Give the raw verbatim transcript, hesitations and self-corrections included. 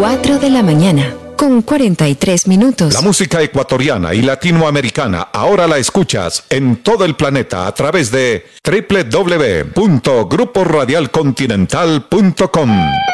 cuatro de la mañana, con cuarenta y tres minutos. La música ecuatoriana y latinoamericana ahora la escuchas en todo el planeta a través de doble u doble u doble u punto grupo radial continental punto com.